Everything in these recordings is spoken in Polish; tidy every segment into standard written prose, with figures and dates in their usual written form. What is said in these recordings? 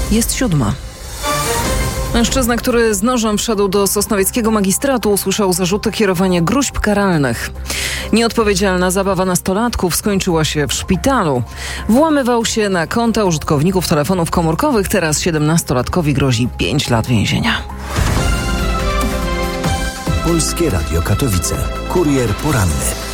Jest 7. Mężczyzna, który z nożem wszedł do sosnowieckiego magistratu, usłyszał zarzuty kierowania gróźb karalnych. Nieodpowiedzialna zabawa nastolatków skończyła się w szpitalu. Włamywał się na konta użytkowników telefonów komórkowych. Teraz 17-latkowi grozi 5 lat więzienia. Polskie Radio Katowice. Kurier poranny.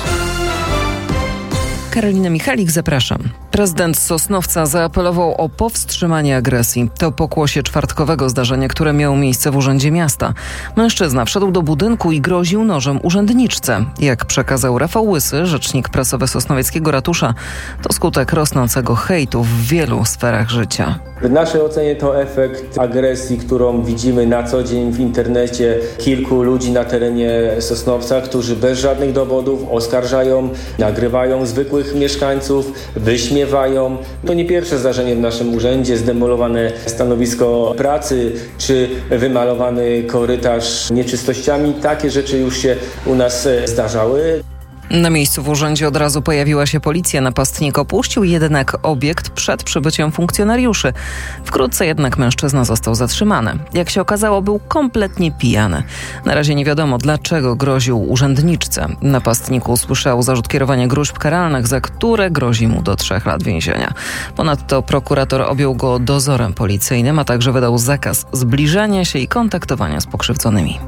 Karolina Michalik, zapraszam. Prezydent Sosnowca zaapelował o powstrzymanie agresji. To pokłosie czwartkowego zdarzenia, które miało miejsce w Urzędzie Miasta. Mężczyzna wszedł do budynku i groził nożem urzędniczce. Jak przekazał Rafał Łysy, rzecznik prasowy Sosnowieckiego Ratusza, to skutek rosnącego hejtu w wielu sferach życia. W naszej ocenie to efekt agresji, którą widzimy na co dzień w internecie. Kilku ludzi na terenie Sosnowca, którzy bez żadnych dowodów oskarżają, nagrywają zwykłych mieszkańców, wyśmiewają. To nie pierwsze zdarzenie w naszym urzędzie, zdemolowane stanowisko pracy czy wymalowany korytarz nieczystościami. Takie rzeczy już się u nas zdarzały. Na miejscu w urzędzie od razu pojawiła się policja. Napastnik opuścił jednak obiekt przed przybyciem funkcjonariuszy. Wkrótce jednak mężczyzna został zatrzymany. Jak się okazało, był kompletnie pijany. Na razie nie wiadomo, dlaczego groził urzędniczce. Napastnik usłyszał zarzut kierowania gróźb karalnych, za które grozi mu do 3 lat więzienia. Ponadto prokurator objął go dozorem policyjnym, a także wydał zakaz zbliżania się i kontaktowania z pokrzywdzonymi.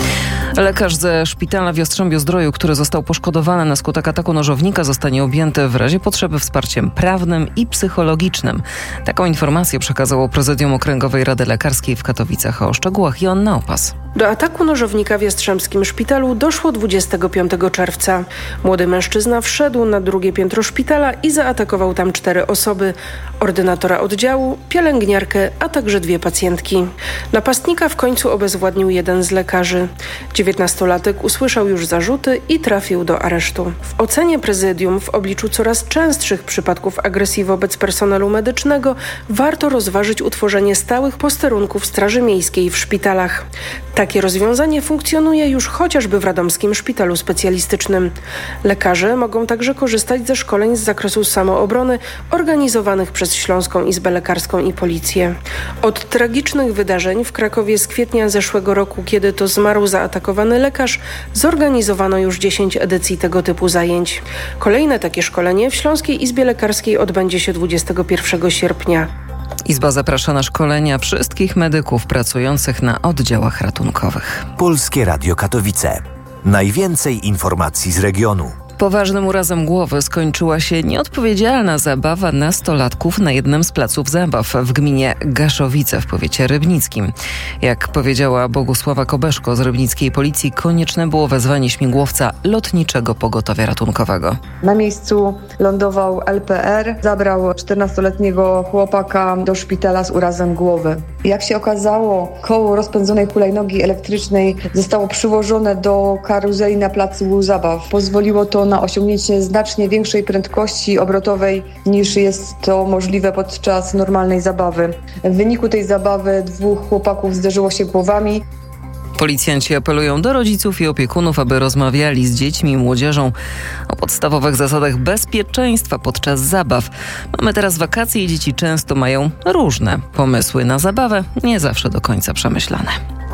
Lekarz ze szpitala w Jastrzębiu-Zdroju, który został poszkodowany na skutek ataku nożownika, zostanie objęty w razie potrzeby wsparciem prawnym i psychologicznym. Taką informację przekazało Prezydium Okręgowej Rady Lekarskiej w Katowicach. O szczegółach Joanna Opas. Do ataku nożownika w Jastrzębskim Szpitalu doszło 25 czerwca. Młody mężczyzna wszedł na drugie piętro szpitala i zaatakował tam 4 osoby. Ordynatora oddziału, pielęgniarkę, a także 2 pacjentki. Napastnika w końcu obezwładnił jeden z lekarzy. 19-latek usłyszał już zarzuty i trafił do aresztu. W ocenie prezydium w obliczu coraz częstszych przypadków agresji wobec personelu medycznego warto rozważyć utworzenie stałych posterunków Straży Miejskiej w szpitalach. Takie rozwiązanie funkcjonuje już chociażby w Radomskim Szpitalu Specjalistycznym. Lekarze mogą także korzystać ze szkoleń z zakresu samoobrony organizowanych przez Śląską Izbę Lekarską i Policję. Od tragicznych wydarzeń w Krakowie z kwietnia zeszłego roku, kiedy to zmarł zaatakowany lekarz, zorganizowano już 10 edycji tego typu zajęć. Kolejne takie szkolenie w Śląskiej Izbie Lekarskiej odbędzie się 21 sierpnia. Izba zaprasza na szkolenia wszystkich medyków pracujących na oddziałach ratunkowych. Polskie Radio Katowice. Najwięcej informacji z regionu. Poważnym urazem głowy skończyła się nieodpowiedzialna zabawa nastolatków na jednym z placów zabaw w gminie Gaszowice w powiecie rybnickim. Jak powiedziała Bogusława Kobeszko z rybnickiej policji, konieczne było wezwanie śmigłowca lotniczego pogotowia ratunkowego. Na miejscu lądował LPR, zabrał 14-letniego chłopaka do szpitala z urazem głowy. Jak się okazało, koło rozpędzonej hulajnogi elektrycznej zostało przyłożone do karuzeli na placu zabaw. Pozwoliło to na osiągnięcie znacznie większej prędkości obrotowej niż jest to możliwe podczas normalnej zabawy. W wyniku tej zabawy 2 chłopaków zderzyło się głowami. Policjanci apelują do rodziców i opiekunów, aby rozmawiali z dziećmi i młodzieżą o podstawowych zasadach bezpieczeństwa podczas zabaw. Mamy teraz wakacje i dzieci często mają różne pomysły na zabawę, nie zawsze do końca przemyślane.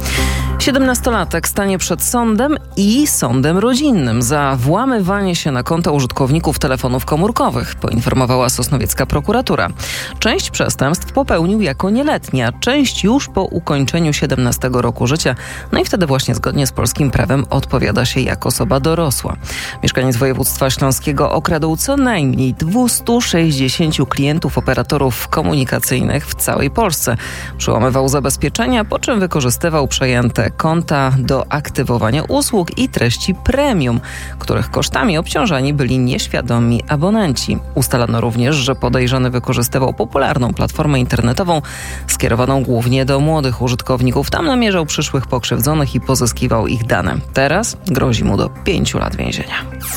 17-latek stanie przed sądem i sądem rodzinnym za włamywanie się na konta użytkowników telefonów komórkowych, poinformowała sosnowiecka prokuratura. Część przestępstw popełnił jako nieletni, a część już po ukończeniu 17 roku życia. No i wtedy właśnie zgodnie z polskim prawem odpowiada się jako osoba dorosła. Mieszkaniec województwa śląskiego okradł co najmniej 260 klientów operatorów komunikacyjnych w całej Polsce. Przełamywał zabezpieczenia, po czym wykorzystywał przejęte konta do aktywowania usług i treści premium, których kosztami obciążani byli nieświadomi abonenci. Ustalono również, że podejrzany wykorzystywał popularną platformę internetową skierowaną głównie do młodych użytkowników. Tam namierzał przyszłych pokrzywdzonych i pozyskiwał ich dane. Teraz grozi mu do 5 lat więzienia.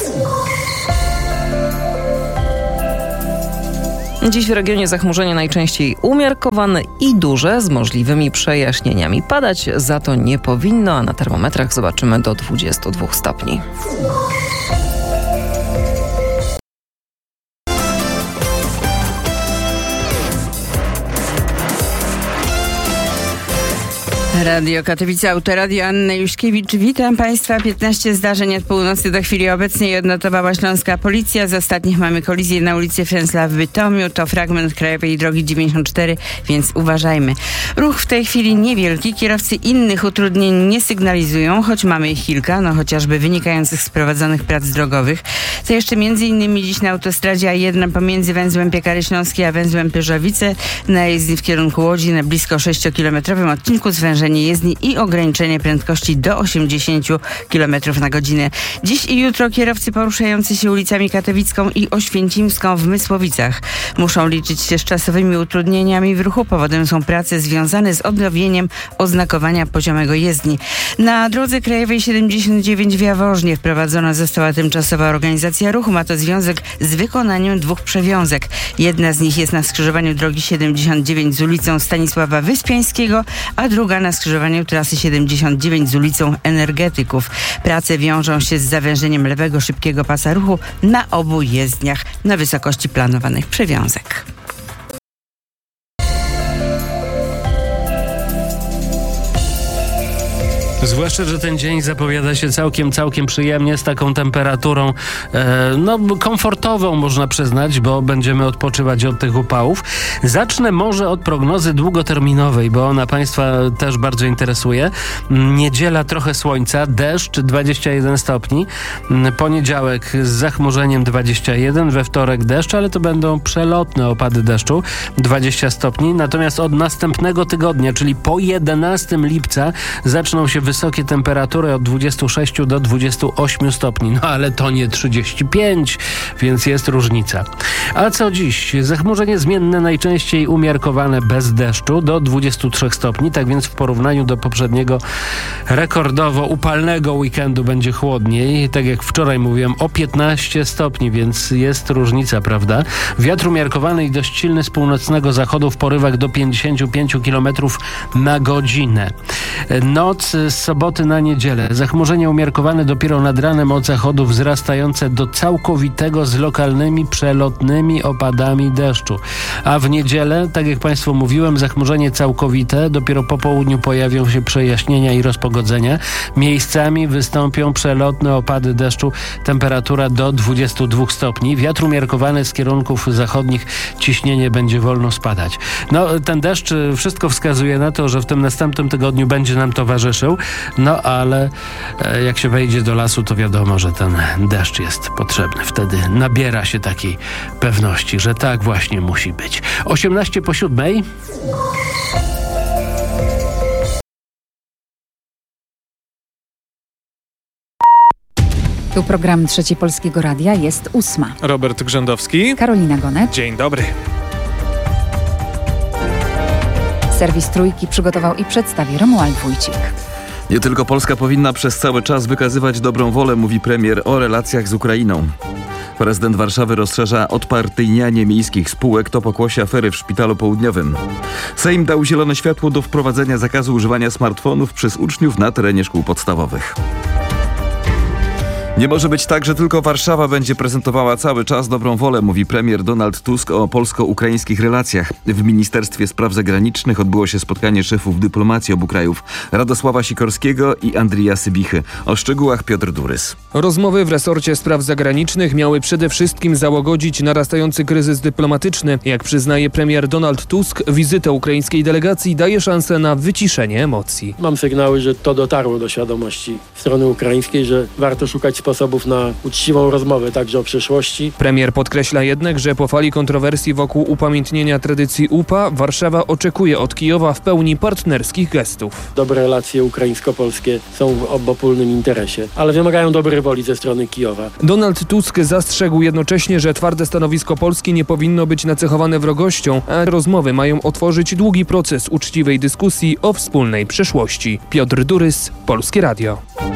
Dziś w regionie zachmurzenie najczęściej umiarkowane i duże z możliwymi przejaśnieniami. Padać za to nie powinno, a na termometrach zobaczymy do 22 stopni. Radio Katowice, Autoradio, Anna Juszkiewicz. Witam Państwa. 15 zdarzeń od północy do chwili obecnej odnotowała śląska policja. Z ostatnich mamy kolizję na ulicy Fręsla w Bytomiu. To fragment krajowej drogi 94, więc uważajmy. Ruch w tej chwili niewielki. Kierowcy innych utrudnień nie sygnalizują, choć mamy ich kilka, chociażby wynikających z prowadzonych prac drogowych. To jeszcze m.in. dziś na autostradzie A1 pomiędzy węzłem Piekary Śląskie a węzłem Pyrzowice na jezdni w kierunku Łodzi na blisko 6-kilometrowym odcinku zwężenie jezdni i ograniczenie prędkości do 80 km na godzinę. Dziś i jutro kierowcy poruszający się ulicami Katowicką i Oświęcimską w Mysłowicach muszą liczyć się z czasowymi utrudnieniami w ruchu. Powodem są prace związane z odnowieniem oznakowania poziomego jezdni. Na drodze krajowej 79 w Jaworznie wprowadzona została tymczasowa organizacja ruchu. Ma to związek z wykonaniem 2 przewiązek. Jedna z nich jest na skrzyżowaniu drogi 79 z ulicą Stanisława Wyspiańskiego, a druga na skrzyżowaniu trasy 79 z ulicą Energetyków. Prace wiążą się z zawężeniem lewego szybkiego pasa ruchu na obu jezdniach na wysokości planowanych przewiązek. Zwłaszcza, że ten dzień zapowiada się całkiem przyjemnie, z taką temperaturą komfortową, można przyznać, bo będziemy odpoczywać od tych upałów. Zacznę może od prognozy długoterminowej, bo ona Państwa też bardzo interesuje. Niedziela trochę słońca, deszcz 21 stopni, poniedziałek z zachmurzeniem 21, we wtorek deszcz, ale to będą przelotne opady deszczu, 20 stopni. Natomiast od następnego tygodnia, czyli po 11 lipca zaczną się wysokie temperatury od 26 do 28 stopni. Ale to nie 35, więc jest różnica. A co dziś? Zachmurzenie zmienne, najczęściej umiarkowane bez deszczu do 23 stopni. Tak więc w porównaniu do poprzedniego rekordowo upalnego weekendu będzie chłodniej. Tak jak wczoraj mówiłem, o 15 stopni, więc jest różnica, prawda? Wiatr umiarkowany i dość silny z północnego zachodu w porywach do 55 km na godzinę. Noc z soboty na niedzielę. Zachmurzenie umiarkowane dopiero nad ranem od zachodu, wzrastające do całkowitego z lokalnymi przelotnymi opadami deszczu. A w niedzielę, tak jak Państwu mówiłem, zachmurzenie całkowite. Dopiero po południu pojawią się przejaśnienia i rozpogodzenia. Miejscami wystąpią przelotne opady deszczu. Temperatura do 22 stopni. Wiatr umiarkowany z kierunków zachodnich. Ciśnienie będzie wolno spadać. Ten deszcz, wszystko wskazuje na to, że w tym następnym tygodniu będzie nam towarzyszył. Ale jak się wejdzie do lasu, to wiadomo, że ten deszcz jest potrzebny. Wtedy nabiera się takiej pewności, że tak właśnie musi być. 18 po 7. Tu program Trzeci Polskiego Radia, jest 8. Robert Grzędowski. Karolina Gonet. Dzień dobry. Serwis Trójki przygotował i przedstawi Romuald Wójcik. Nie tylko Polska powinna przez cały czas wykazywać dobrą wolę, mówi premier o relacjach z Ukrainą. Prezydent Warszawy rozszerza odpartyjnianie miejskich spółek, to pokłosie afery w Szpitalu Południowym. Sejm dał zielone światło do wprowadzenia zakazu używania smartfonów przez uczniów na terenie szkół podstawowych. Nie może być tak, że tylko Warszawa będzie prezentowała cały czas dobrą wolę, mówi premier Donald Tusk o polsko-ukraińskich relacjach. W Ministerstwie Spraw Zagranicznych odbyło się spotkanie szefów dyplomacji obu krajów, Radosława Sikorskiego i Andrija Sybichy. O szczegółach Piotr Durys. Rozmowy w resorcie spraw zagranicznych miały przede wszystkim załagodzić narastający kryzys dyplomatyczny. Jak przyznaje premier Donald Tusk, wizyta ukraińskiej delegacji daje szansę na wyciszenie emocji. Mam sygnały, że to dotarło do świadomości strony ukraińskiej, że warto szukać sposobów na uczciwą rozmowę także o przyszłości. Premier podkreśla jednak, że po fali kontrowersji wokół upamiętnienia tradycji UPA Warszawa oczekuje od Kijowa w pełni partnerskich gestów. Dobre relacje ukraińsko-polskie są w obopólnym interesie, ale wymagają dobrej woli ze strony Kijowa. Donald Tusk zastrzegł jednocześnie, że twarde stanowisko Polski nie powinno być nacechowane wrogością, a rozmowy mają otworzyć długi proces uczciwej dyskusji o wspólnej przyszłości. Piotr Durys, Polskie Radio.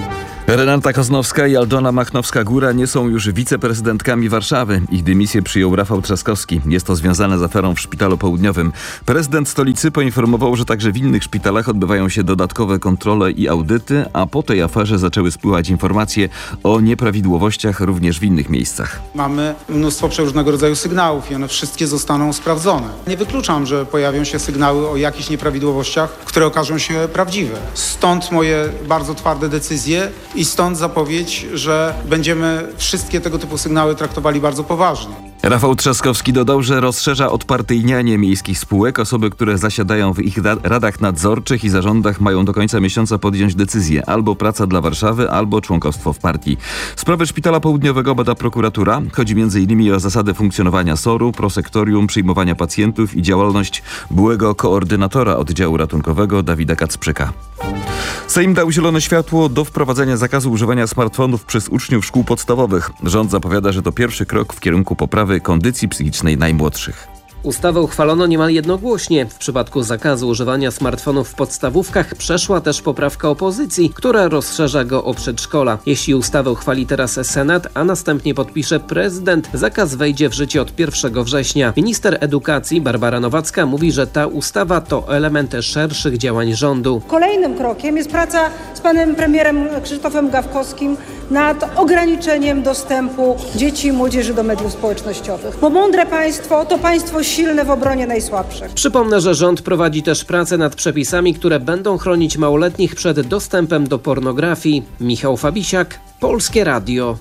Renata Koznowska i Aldona Machnowska-Góra nie są już wiceprezydentkami Warszawy. Ich dymisję przyjął Rafał Trzaskowski. Jest to związane z aferą w Szpitalu Południowym. Prezydent stolicy poinformował, że także w innych szpitalach odbywają się dodatkowe kontrole i audyty, a po tej aferze zaczęły spływać informacje o nieprawidłowościach również w innych miejscach. Mamy mnóstwo przeróżnego rodzaju sygnałów i one wszystkie zostaną sprawdzone. Nie wykluczam, że pojawią się sygnały o jakichś nieprawidłowościach, które okażą się prawdziwe. Stąd moje bardzo twarde decyzje i stąd zapowiedź, że będziemy wszystkie tego typu sygnały traktowali bardzo poważnie. Rafał Trzaskowski dodał, że rozszerza odpartyjnianie miejskich spółek. Osoby, które zasiadają w ich radach nadzorczych i zarządach, mają do końca miesiąca podjąć decyzję: albo praca dla Warszawy, albo członkostwo w partii. Sprawę Szpitala Południowego bada prokuratura. Chodzi m.in. o zasady funkcjonowania SOR-u, prosektorium, przyjmowania pacjentów i działalność byłego koordynatora oddziału ratunkowego Dawida Kacprzyka. Sejm dał zielone światło do wprowadzenia zakazu używania smartfonów przez uczniów szkół podstawowych. Rząd zapowiada, że to pierwszy krok w kierunku poprawy kondycji psychicznej najmłodszych. Ustawę uchwalono niemal jednogłośnie. W przypadku zakazu używania smartfonów w podstawówkach przeszła też poprawka opozycji, która rozszerza go o przedszkola. Jeśli ustawę uchwali teraz Senat, a następnie podpisze prezydent, zakaz wejdzie w życie od 1 września. Minister edukacji Barbara Nowacka mówi, że ta ustawa to element szerszych działań rządu. Kolejnym krokiem jest praca z panem premierem Krzysztofem Gawkowskim nad ograniczeniem dostępu dzieci i młodzieży do mediów społecznościowych. Bo mądre państwo to państwo silne w obronie najsłabszych. Przypomnę, że rząd prowadzi też pracę nad przepisami, które będą chronić małoletnich przed dostępem do pornografii. Michał Fabisiak, Polskie Radio.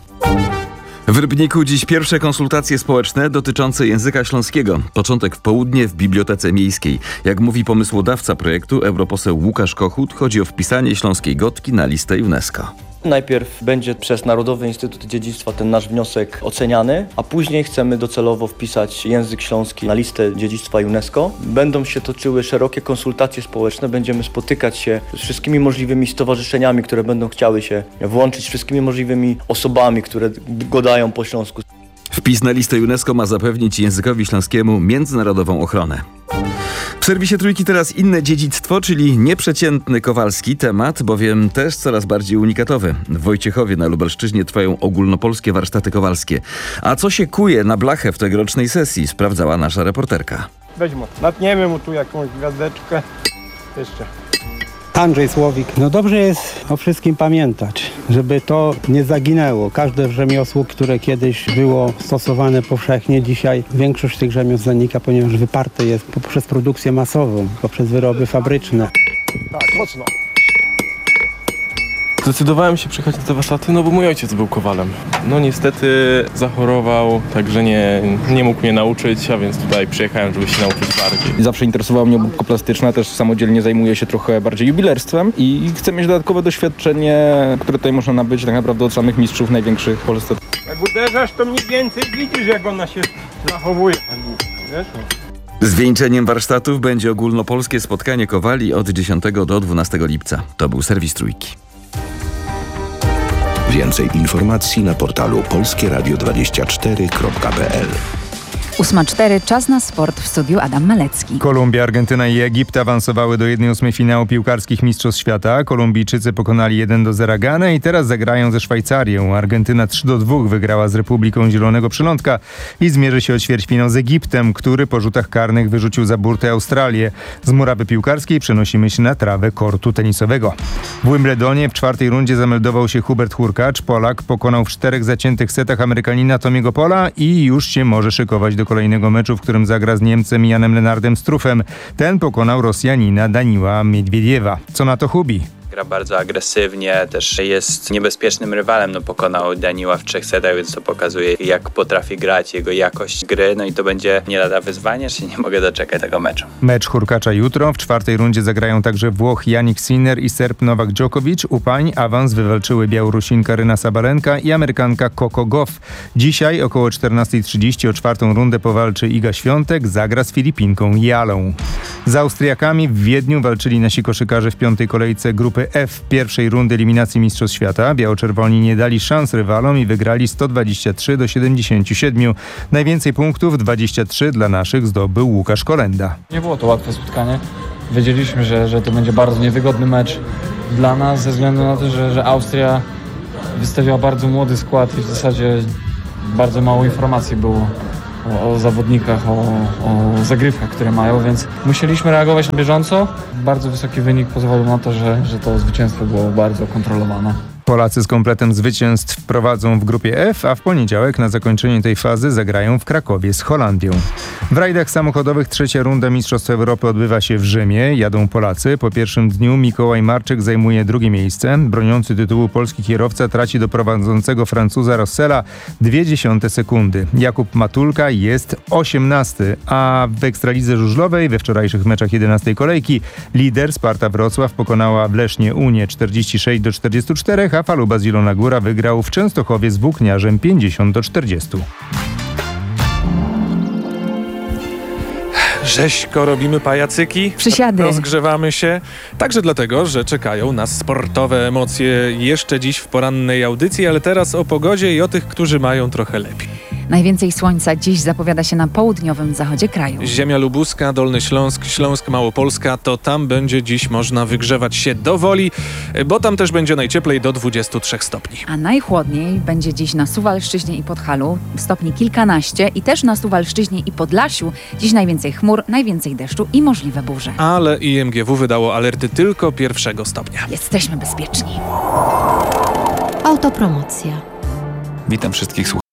W Rybniku dziś pierwsze konsultacje społeczne dotyczące języka śląskiego. Początek w południe w Bibliotece Miejskiej. Jak mówi pomysłodawca projektu, europoseł Łukasz Kochut, chodzi o wpisanie śląskiej gotki na listę UNESCO. Najpierw będzie przez Narodowy Instytut Dziedzictwa ten nasz wniosek oceniany, a później chcemy docelowo wpisać język śląski na listę dziedzictwa UNESCO. Będą się toczyły szerokie konsultacje społeczne, będziemy spotykać się z wszystkimi możliwymi stowarzyszeniami, które będą chciały się włączyć, wszystkimi możliwymi osobami, które gadają po śląsku. Wpis na listę UNESCO ma zapewnić językowi śląskiemu międzynarodową ochronę. W serwisie Trójki teraz inne dziedzictwo, czyli nieprzeciętny kowalski temat, bowiem też coraz bardziej unikatowy. W Wojciechowie na Lubelszczyźnie trwają ogólnopolskie warsztaty kowalskie. A co się kuje na blachę w tegorocznej sesji, sprawdzała nasza reporterka. Weźmy, natniemy mu tu jakąś gwiazdeczkę. Jeszcze. Andrzej Słowik. No dobrze jest o wszystkim pamiętać, żeby to nie zaginęło. Każde rzemiosło, które kiedyś było stosowane powszechnie, dzisiaj większość tych rzemiosł zanika, ponieważ wyparte jest poprzez produkcję masową, poprzez wyroby fabryczne. Tak, mocno. Zdecydowałem się przyjechać na te warsztaty, no bo mój ojciec był kowalem. No niestety zachorował, także nie mógł mnie nauczyć, a więc tutaj przyjechałem, żeby się nauczyć bardziej. Zawsze interesowała mnie obróbka plastyczna, też samodzielnie zajmuję się trochę bardziej jubilerstwem i chcę mieć dodatkowe doświadczenie, które tutaj można nabyć tak naprawdę od samych mistrzów największych w Polsce. Jak uderzasz, to mniej więcej widzisz, jak ona się zachowuje. Wiesz? Zwieńczeniem warsztatów będzie ogólnopolskie spotkanie kowali od 10 do 12 lipca. To był serwis Trójki. Więcej informacji na portalu polskieradio24.pl. 8:04, czas na sport, w studiu Adam Malecki. Kolumbia, Argentyna i Egipt awansowały do 1/8 finału piłkarskich Mistrzostw Świata. Kolumbijczycy pokonali 1-0 Ganę i teraz zagrają ze Szwajcarią. Argentyna 3-2 wygrała z Republiką Zielonego Przylądka i zmierzy się o ćwierćfinał z Egiptem, który po rzutach karnych wyrzucił za burtę Australię. Z murawy piłkarskiej przenosimy się na trawę kortu tenisowego. W Wimbledonie w czwartej rundzie zameldował się Hubert Hurkacz. Polak pokonał w 4 zaciętych setach Amerykanina Tomiego Pola i już się może szykować do kolejnego meczu, w którym zagra z Niemcem Janem Lenardem Struffem. Ten pokonał Rosjanina Daniła Miedwiediewa. Co na to Hubi? Gra bardzo agresywnie, też jest niebezpiecznym rywalem. Pokonał Daniła w 3 setach, więc to pokazuje, jak potrafi grać, jego jakość gry. I to będzie nie lada wyzwanie, że nie mogę doczekać tego meczu. Mecz Hurkacza jutro. W 4. rundzie zagrają także Włoch Jannik Sinner i Serb Nowak Djokovic. U pań awans wywalczyły Białorusinka Aryna Sabalenka i Amerykanka Coco Gauff. Dzisiaj około 14:30 o 4. rundę powalczy Iga Świątek, zagra z Filipinką Jalą. Z Austriakami w Wiedniu walczyli nasi koszykarze w 5. kolejce grupy F pierwszej rundy eliminacji Mistrzostw Świata. Biało-czerwoni nie dali szans rywalom i wygrali 123-77. Najwięcej punktów, 23, dla naszych zdobył Łukasz Kolenda. Nie było to łatwe spotkanie. Wiedzieliśmy, że to będzie bardzo niewygodny mecz dla nas, ze względu na to, że Austria wystawiła bardzo młody skład i w zasadzie bardzo mało informacji było o zawodnikach, o zagrywkach, które mają, więc musieliśmy reagować na bieżąco. Bardzo wysoki wynik pozwolił na to, że to zwycięstwo było bardzo kontrolowane. Polacy z kompletem zwycięstw prowadzą w grupie F, a w poniedziałek na zakończenie tej fazy zagrają w Krakowie z Holandią. W rajdach samochodowych trzecia runda Mistrzostw Europy odbywa się w Rzymie. Jadą Polacy. Po pierwszym dniu Mikołaj Marczyk zajmuje drugie miejsce. Broniący tytułu polski kierowca traci do prowadzącego Francuza Rossella 0,2 sekundy. Jakub Matulka jest 18, a w Ekstralidze Żużlowej we wczorajszych meczach 11 kolejki lider Sparta Wrocław pokonała w Lesznie Unię 46-44, a Faluba Zielona Góra wygrał w Częstochowie z Włókniarzem 50-40. Rzeźko robimy pajacyki, Przysiady. rozgrzewamy się, także dlatego, że czekają nas sportowe emocje jeszcze dziś w porannej audycji, ale teraz o pogodzie i o tych, którzy mają trochę lepiej. Najwięcej słońca dziś zapowiada się na południowym zachodzie kraju. Ziemia lubuska, Dolny Śląsk, Śląsk Małopolska, to tam będzie dziś można wygrzewać się do woli, bo tam też będzie najcieplej do 23 stopni. A najchłodniej będzie dziś na Suwalszczyźnie i Podhalu, stopni kilkanaście, i też na Suwalszczyźnie i Podlasiu. Dziś najwięcej chmur, najwięcej deszczu i możliwe burze. Ale IMGW wydało alerty tylko 1 stopnia. Jesteśmy bezpieczni. Autopromocja. Witam wszystkich słuchaczy.